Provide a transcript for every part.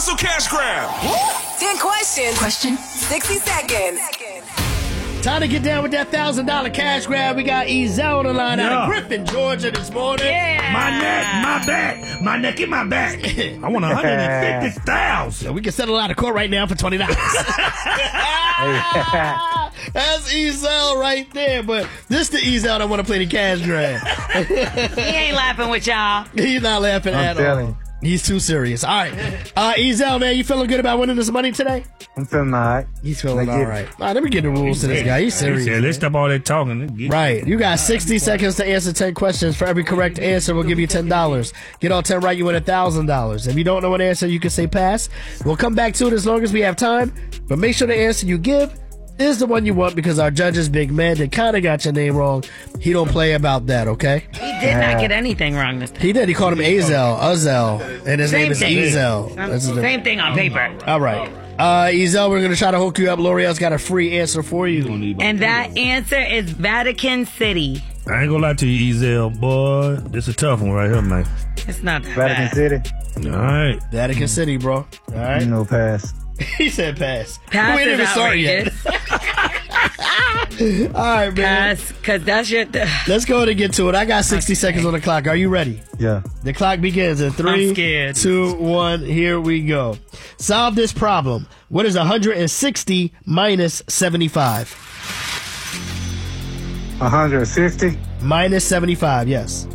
Hustle Cash Grab. 10 questions. 60 seconds. Time to get down with that $1,000 cash grab. We got Ezell on the line out of Griffin, Georgia this morning. Yeah. My neck, my back, my neck in my back. I want 150,000. We can settle out of court right now for $20. That's Ezell right there. But this the Ezell that want to play the cash grab. He ain't laughing with y'all. He's not laughing at all. He's too serious. All right. Ezell, man, you feeling good about winning this money today? I'm feeling all right. He's feeling all right. All right, let me get the rules to this guy. He's serious. Yeah, let's stop all that talking. Right. You got 60 seconds to answer 10 questions. For every correct answer, we'll give you $10. Get all 10 right, you win $1,000. If you don't know an answer, you can say pass. We'll come back to it as long as we have time. But make sure the answer you give is the one you want, because our judge is Big Man that kind of got your name wrong. He don't play about that, okay? He did not get anything wrong this time. He did. He called him Uzel, and his name is Ezell. Same thing on paper. All right. Ezell, we're going to try to hook you up. L'Oreal's got a free answer for you. And that answer is Vatican City. I ain't gonna lie to you, Ezell, boy. This a tough one right here, man. It's not that Vatican bad. City. All right. Vatican City, bro. All right. No pass. He said pass. Pass we ain't is even started yet. All right, man. Pass, because that's your... Let's go ahead and get to it. I got 60 seconds on the clock. Are you ready? Yeah. The clock begins in 3, 2, 1. Here we go. Solve this problem. What is 160 minus 75? 160. Minus 75, yes.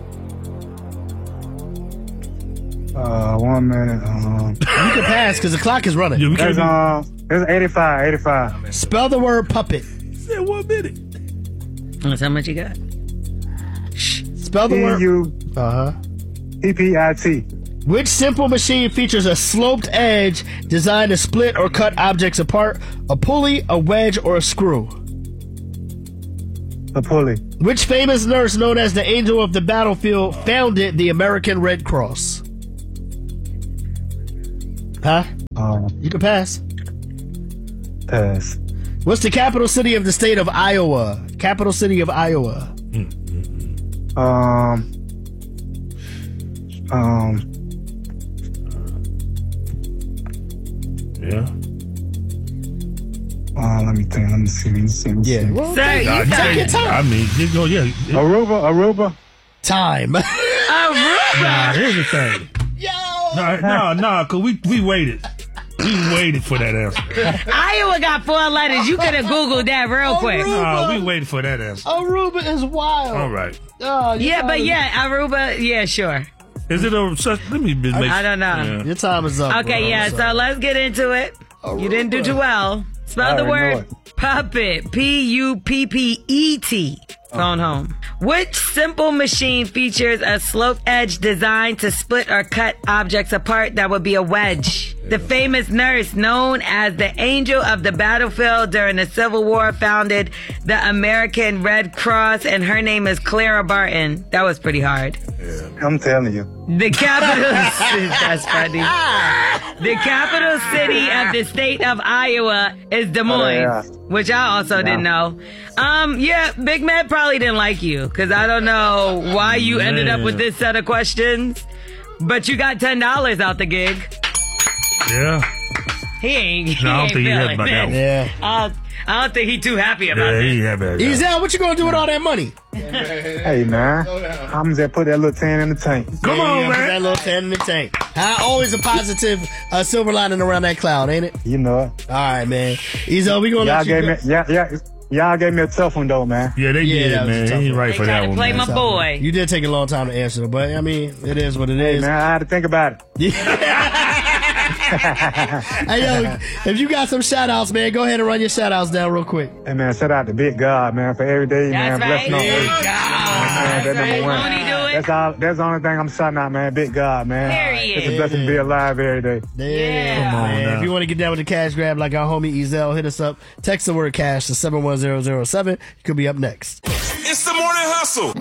1 minute. You can pass because the clock is running. Yeah, we can't There's 85. Spell the word puppet. say 1 minute. That's how much you got? Spell the word. P-U-P-P-I-T. Which simple machine features a sloped edge designed to split or cut objects apart? A pulley, a wedge, or a screw? A pulley. Which famous nurse known as the Angel of the Battlefield founded the American Red Cross? Huh? You can pass. Pass. What's the capital city of the state of Iowa? Capital city of Iowa. Yeah. Let me think. Let me see. Yeah. Well, Sir, you Nah, got yeah, I mean, just go, yeah. Aruba. Time. Nah, here's the thing. Yo! Nah, because we waited. We waited for that answer. Iowa got 4 letters. You could have Googled that real quick. Nah, we waited for that answer. Aruba is wild. All right. Oh, Yeah, but yeah, Aruba, yeah, sure. Is it a such? Let me make. I don't know. Yeah. Your time is up. Okay, bro. yeah, so let's get into it. You didn't do too well. Spell the word puppet. P-U-P-P-E-T. Phone home. Which simple machine features a sloped edge designed to split or cut objects apart? That would be a wedge. The famous nurse known as the Angel of the Battlefield during the Civil War founded the American Red Cross, and her name is Clara Barton. That was pretty hard. I'm telling you. The capital... That's funny. The capital city of the state of Iowa is Des Moines, which I also didn't know. Yeah, Big Man probably didn't like you, because I don't know why you ended up with this set of questions, but you got $10 out the gig. Yeah. He ain't No, I don't think he happy about that one. Yeah. I don't think he too happy about Yeah, this. he happy about that. Ezell, what you gonna do with all that money? Hey, man. I'm just put that little 10 in the tank. Come on, Put man. that little 10 in the tank. Always a positive silver lining around that cloud, ain't it? You know it. All right, man. Ezell, we gonna Y'all let you gave go. me, y'all gave me a tough one, though, man. Yeah, they Yeah, did, that was a man. tough He ain't one. right They for tried that to one, play man. my boy. You did take a long time to answer, but I mean, it is what it Hey, is. man, I had to think about it. Hey, yo, if you got some shout outs, man, go ahead and run your shout outs down real quick. Hey, man, shout out to Big God, man, for every day, man. That's Blessing on right. earth. God. Man, that number one. Won't he do it? That's the only thing I'm shouting out, man. Big God, man. Period. It's a blessing to be alive every day. Yeah. Come on, man. man. If you want to get down with the cash grab like our homie Ezell, hit us up. Text the word cash to 71007. You could be up next. It's the Morning Hustle.